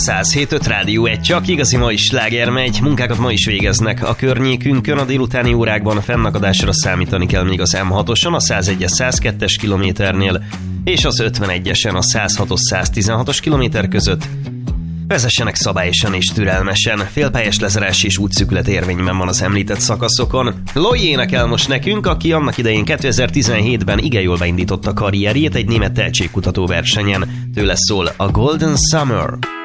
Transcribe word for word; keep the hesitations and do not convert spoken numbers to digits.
száz hét öt Rádió egy, csak igazi ma is sláger megy, munkákat ma is végeznek a környékünkön, a délutáni órákban fennakadásra számítani kell még az M hatoson, a száz egyes száz kettes kilométernél, és az ötvenegyesen a száz hatos száz tizenhatos kilométer között. Vezessenek szabályosan és türelmesen, félpályás lezárás és útszűkület érvényben van az említett szakaszokon. Loy énekel most nekünk, aki annak idején kétezer-tizenhétben igen jól beindította karrierjét egy német tehetségkutató versenyen. Tőle szól a Golden Summer.